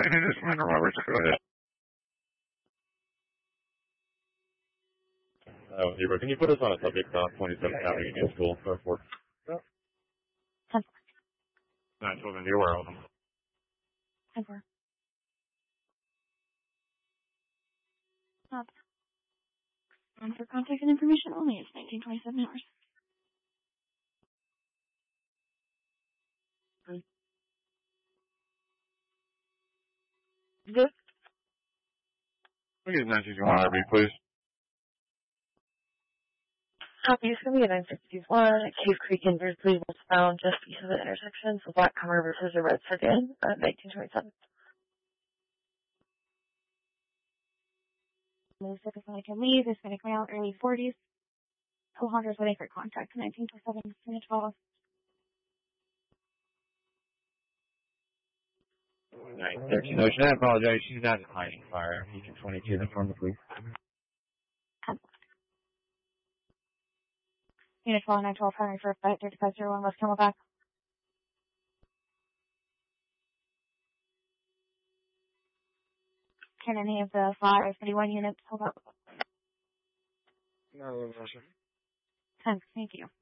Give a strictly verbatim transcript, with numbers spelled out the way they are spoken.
This is Commander Roberts. Go ahead. Uh, Hebrew, can you put us on a subject about twenty-seven happening in school? Go for it. nine twelve, and you're aware of them. Ever. Stop. And for contact and information only, it's nineteen twenty-seven hours. Good. We get nine six one R B, please. Copy, it's going to be a nine sixty-one at Cave Creek in Berkeley was found just east of the intersection, so Black Hammer versus the Red Circuit, uh, nineteen twenty-seven. The Pacific I can leave, Hispanic male, early forties. Alejandro's waiting for contact, nineteen twenty-seven, unit twelve. nine thirteen Ocean, I apologize, she's not hiding fire. Agent twenty-two, inform the police. Unit twelve, nine twelve, primary for flight thirty-five zero one, West Camelback. Can any of the five thirty-one units hold up? No, no, no, sir. Thanks, thank you.